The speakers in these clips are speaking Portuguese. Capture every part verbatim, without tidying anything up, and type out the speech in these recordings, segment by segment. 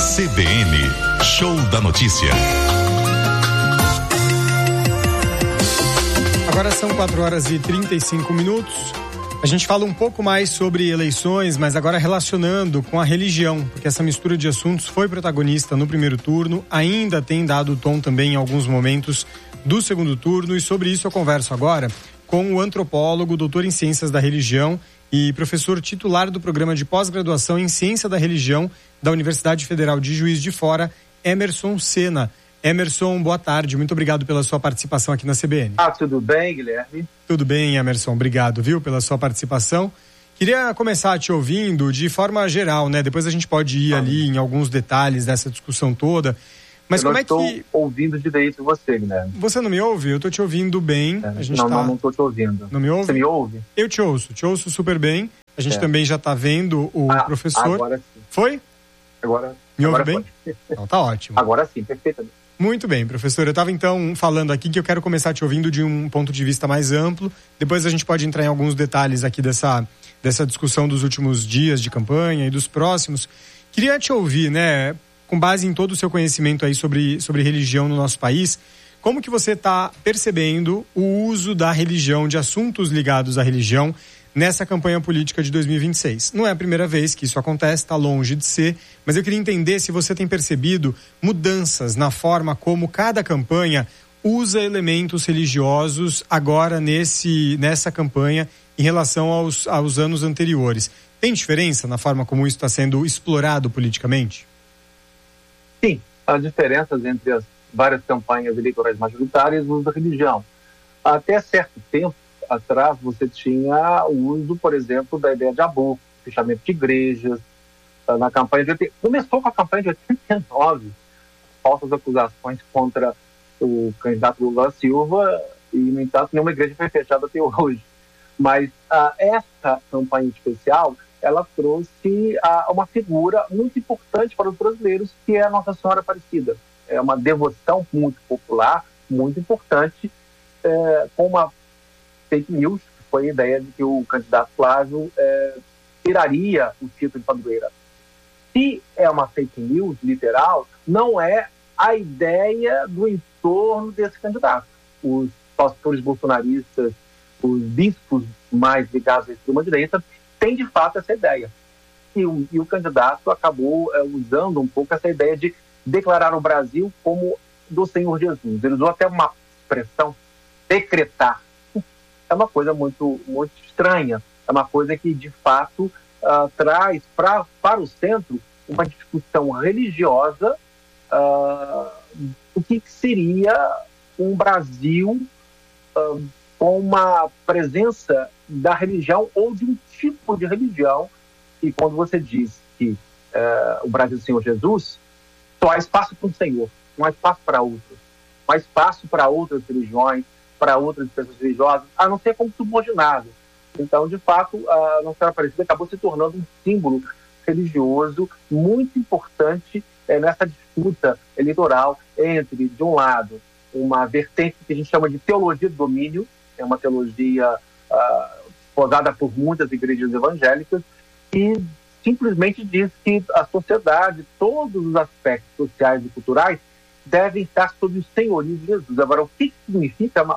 C B N, Show da Notícia. Agora são quatro horas e trinta e cinco minutos. A gente fala um pouco mais sobre eleições, mas agora relacionando com a religião, porque essa mistura de assuntos foi protagonista no primeiro turno, ainda tem dado tom também em alguns momentos do segundo turno, e sobre isso eu converso agora com o antropólogo, doutor em Ciências da Religião e professor titular do programa de pós-graduação em Ciência da Religião da Universidade Federal de Juiz de Fora, Emerson Sena. Emerson, boa tarde, muito obrigado pela sua participação aqui na C B N. Ah, tudo bem, Guilherme? Tudo bem, Emerson, obrigado, viu, pela sua participação. Queria começar te ouvindo de forma geral, né? Depois a gente pode ir ah. ali em alguns detalhes dessa discussão toda. Mas eu como não é que... estou ouvindo direito você, Guilherme. Você não me ouve? Eu estou te ouvindo bem. É, a gente não, tá... não, não estou te ouvindo. Não me ouve? Você me ouve? Eu te ouço, te ouço super bem. A gente é. também já está vendo o ah, professor. Agora sim. Foi? Agora, me ouve agora bem? Pode. Então tá ótimo. Agora sim, perfeitamente. Muito bem, professor. Eu estava então falando aqui que eu quero começar te ouvindo de um ponto de vista mais amplo. Depois a gente pode entrar em alguns detalhes aqui dessa, dessa discussão dos últimos dias de campanha e dos próximos. Queria te ouvir, né, com base em todo o seu conhecimento aí sobre, sobre religião no nosso país, como que você está percebendo o uso da religião, de assuntos ligados à religião, nessa campanha política de dois mil e vinte e seis. Não é a primeira vez que isso acontece, está longe de ser, mas eu queria entender se você tem percebido mudanças na forma como cada campanha usa elementos religiosos agora nesse, nessa campanha em relação aos, aos anos anteriores. Tem diferença na forma como isso está sendo explorado politicamente? Sim, há diferenças entre as várias campanhas eleitorais majoritárias e o uso da religião. Até certo tempo atrás, você tinha o uso, por exemplo, da ideia de aborto, fechamento de igrejas. Na campanha de oitenta... Começou com a campanha de oitenta e nove, falsas acusações contra o candidato Lula Silva, e, no entanto, nenhuma igreja foi fechada até hoje. Mas uh, essa campanha especial, ela trouxe uh, uma figura muito importante para os brasileiros, que é a Nossa Senhora Aparecida. É uma devoção muito popular, muito importante, é, com uma fake news, que foi a ideia de que o candidato Flávio é, tiraria o título de padroeira. Se é uma fake news literal, não é a ideia do entorno desse candidato. Os pastores bolsonaristas, os bispos mais ligados à extrema-direita, têm de fato essa ideia. E o, e o candidato acabou é, usando um pouco essa ideia de declarar o Brasil como do Senhor Jesus. Ele usou até uma expressão, decretar. É uma coisa muito, muito estranha, é uma coisa que, de fato, uh, traz pra, para o centro uma discussão religiosa uh, do que seria um Brasil uh, com uma presença da religião ou de um tipo de religião. E quando você diz que uh, o Brasil é o Senhor Jesus, só há espaço para um Senhor, não há espaço para outros, não há espaço para outras religiões, para outras pessoas religiosas, a não ser como subordinado. Então, de fato, a Nossa Senhora Aparecida acabou se tornando um símbolo religioso muito importante é, nessa disputa eleitoral entre, de um lado, uma vertente que a gente chama de teologia do domínio, é uma teologia uh, posada por muitas igrejas evangélicas, e simplesmente diz que a sociedade, todos os aspectos sociais e culturais, devem estar sob o senhorio de Jesus. Agora, o que isso significa é uma,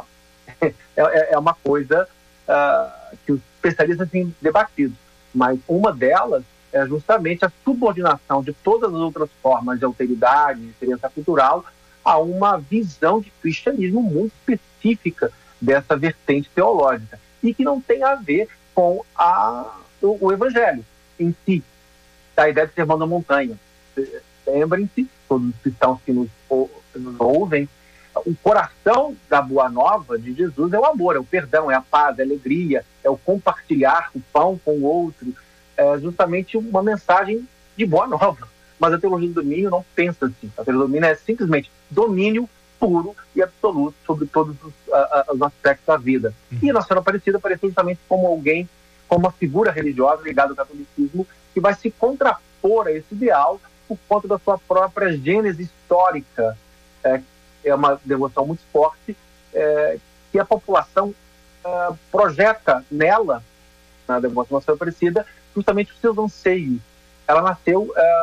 é, é uma coisa uh, que os especialistas têm debatido, mas uma delas é justamente a subordinação de todas as outras formas de alteridade, de diferença cultural, a uma visão de cristianismo muito específica dessa vertente teológica, e que não tem a ver com a, o, o evangelho em si, a ideia de sermão da montanha. Lembrem-se, todos os cristãos que nos, nos ouvem, o coração da boa nova de Jesus é o amor, é o perdão, é a paz, é a alegria, é o compartilhar o pão com o outro, é justamente uma mensagem de boa nova. Mas a teologia do domínio não pensa assim. A teologia do domínio é simplesmente domínio puro e absoluto sobre todos os, uh, os aspectos da vida. Uhum. E a Nossa Senhora Aparecida apareceu justamente como alguém, como uma figura religiosa ligada ao catolicismo, que vai se contrapor a esse ideal por conta da sua própria gênese histórica. É, é uma devoção muito forte, é, que a população uh, projeta nela, na devoção Nossa Senhora Aparecida, justamente os seus anseios. Ela nasceu uh,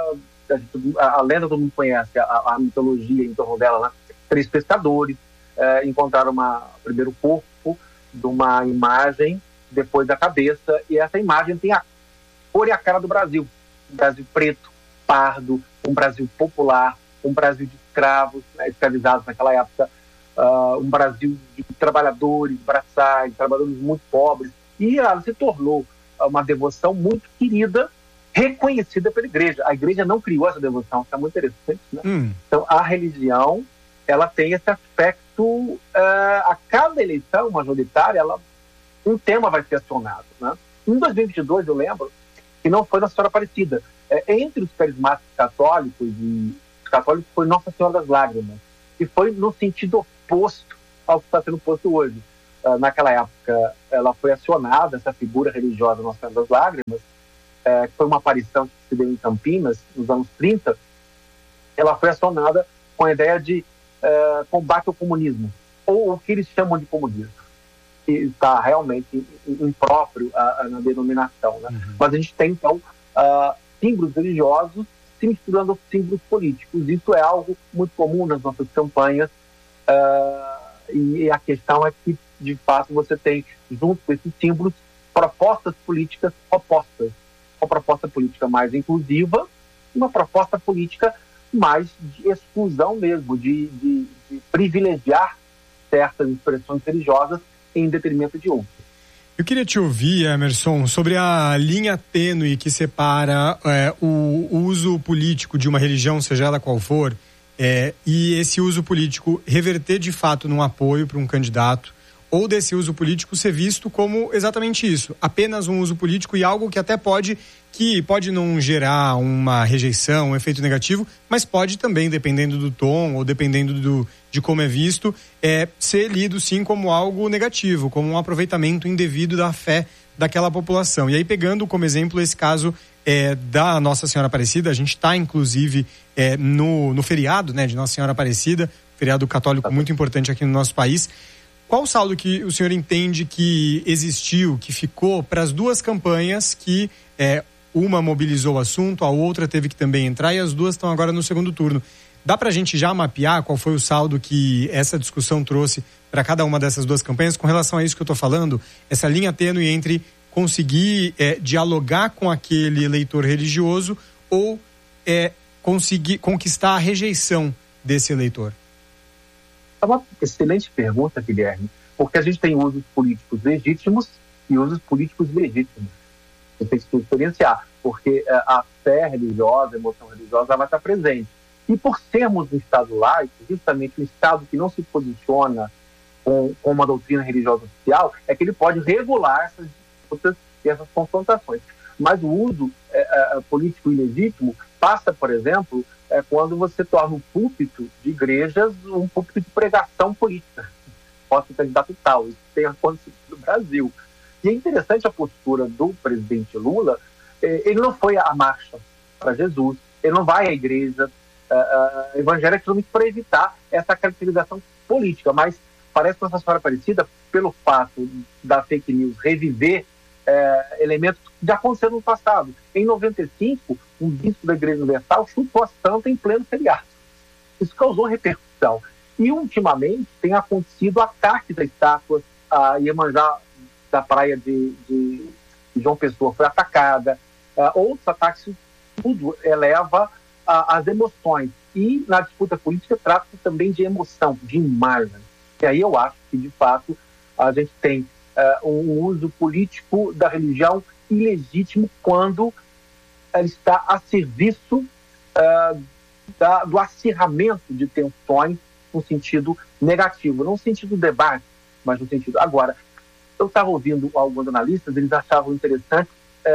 a, gente, a, a lenda todo mundo conhece, a, a mitologia em torno dela, né? Três pescadores é, encontraram uma, primeiro o corpo de uma imagem, depois a cabeça, e essa imagem tem a cor e a cara do Brasil. Um Brasil preto, pardo, um Brasil popular, um Brasil de escravos, né, escravizados naquela época, uh, um Brasil de trabalhadores, braçais, trabalhadores muito pobres, e ela se tornou uma devoção muito querida, reconhecida pela igreja. A igreja não criou essa devoção, isso é muito interessante, né? Hum. Então, a religião, ela tem esse aspecto, uh, a cada eleição majoritária, ela, um tema vai ser acionado, né? Em dois mil e vinte e dois, eu lembro, que não foi Nossa Senhora Aparecida. É, entre os carismáticos católicos, e os católicos foi Nossa Senhora das Lágrimas, que foi no sentido oposto ao que está sendo posto hoje. Uh, naquela época, ela foi acionada, essa figura religiosa Nossa Senhora das Lágrimas, uh, que foi uma aparição que se deu em Campinas, nos anos trinta, ela foi acionada com a ideia de uh, combate ao comunismo, ou o que eles chamam de comunismo, que está realmente impróprio uh, na denominação, né? Uhum. Mas a gente tem, então, uh, símbolos religiosos se misturando com símbolos políticos. Isso é algo muito comum nas nossas campanhas, uh, e a questão é que, de fato, você tem, junto com esses símbolos, propostas políticas opostas. Uma proposta política mais inclusiva, uma proposta política mais de exclusão mesmo, de, de, de privilegiar certas expressões religiosas em detrimento de outras. Eu queria te ouvir, Emerson, sobre a linha tênue que separa é, o, o uso político de uma religião, seja ela qual for, é, e esse uso político reverter de fato num apoio para um candidato, ou desse uso político ser visto como exatamente isso, apenas um uso político e algo que até pode, que pode não gerar uma rejeição, um efeito negativo, mas pode também, dependendo do tom ou dependendo do, de como é visto, é, ser lido sim como algo negativo, como um aproveitamento indevido da fé daquela população. E aí, pegando como exemplo esse caso é, da Nossa Senhora Aparecida, a gente está inclusive é, no, no feriado, né, de Nossa Senhora Aparecida, feriado católico muito importante aqui no nosso país. Qual o saldo que o senhor entende que existiu, que ficou para as duas campanhas que é, uma mobilizou o assunto, a outra teve que também entrar e as duas estão agora no segundo turno? Dá para a gente já mapear qual foi o saldo que essa discussão trouxe para cada uma dessas duas campanhas com relação a isso que eu estou falando? Essa linha tênue entre conseguir é, dialogar com aquele eleitor religioso ou é, conseguir conquistar a rejeição desse eleitor? É uma excelente pergunta, Guilherme, porque a gente tem usos políticos legítimos e usos políticos legítimos. Você tem que diferenciar, porque a fé religiosa, a emoção religiosa, ela vai estar presente. E por sermos um Estado laico, justamente um Estado que não se posiciona com, com uma doutrina religiosa oficial, é que ele pode regular essas disputas e essas confrontações. Mas o uso é, é, político ilegítimo passa, por exemplo, é quando você torna o púlpito de igrejas um púlpito de pregação política. Posso ser candidato tal, isso tem acontecido no Brasil. E é interessante a postura do presidente Lula, ele não foi à marcha para Jesus, ele não vai à igreja uh, uh, evangélica justamente para evitar essa caracterização política, mas parece que Nossa Senhora Aparecida, pelo fato da fake news reviver uh, elementos que já aconteceram no passado. Em noventa e cinco, um bispo da Igreja Universal chutou a santa em pleno feriado. Isso causou repercussão. E, ultimamente, tem acontecido ataques a estátuas. A Iemanjá da praia de, de, de João Pessoa foi atacada. Uh, outros ataques, tudo eleva uh, as emoções. E, na disputa política, trata-se também de emoção, de imagem. E aí eu acho que, de fato, a gente tem uh, um uso político da religião ilegítimo quando ela está a serviço uh, da, do acirramento de tensões no sentido negativo, não no sentido do debate, mas no sentido... Agora, eu estava ouvindo alguns analistas, eles achavam interessante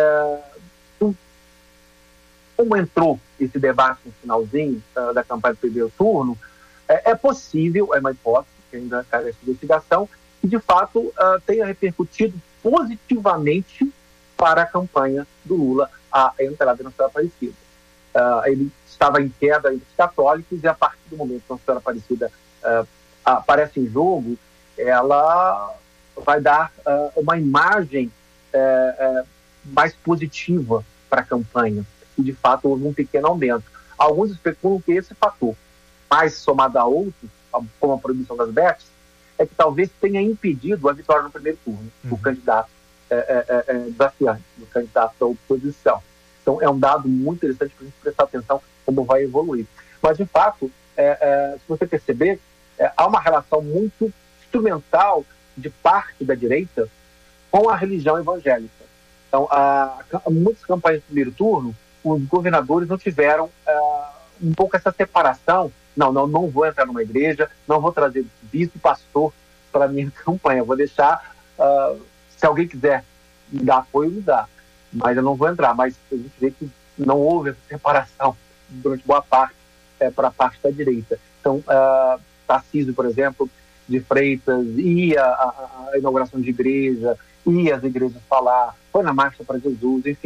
uh, como entrou esse debate no finalzinho uh, da campanha do primeiro turno. É, é possível, é uma hipótese, que ainda carece de investigação, que de fato uh, tenha repercutido positivamente para a campanha do Lula a entrada na Senhora Aparecida. Uh, ele estava em queda entre os católicos e a partir do momento que a Senhora Aparecida uh, aparece em jogo, ela vai dar uh, uma imagem uh, uh, mais positiva para a campanha. E, de fato, houve um pequeno aumento. Alguns especulam que esse fator, mais somado a outros, como a proibição das bets, é que talvez tenha impedido a vitória no primeiro turno do uhum. candidato é, é, é, desafiante, do candidato da oposição. Então, é um dado muito interessante para a gente prestar atenção como vai evoluir. Mas, de fato, é, é, se você perceber, é, há uma relação muito instrumental de parte da direita com a religião evangélica. Então, a, a, muitas campanhas de primeiro turno, os governadores não tiveram a, um pouco essa separação. Não, não, não vou entrar numa igreja, não vou trazer bispo e pastor para a minha campanha. Vou deixar, uh, se alguém quiser me dar apoio, me dá. Mas eu não vou entrar. Mas a gente vê que não houve essa separação durante boa parte é, para a parte da direita. Então, uh, Tarcísio, por exemplo, de Freitas, ia à inauguração de igreja, ia às igrejas falar, foi na Marcha para Jesus, enfim.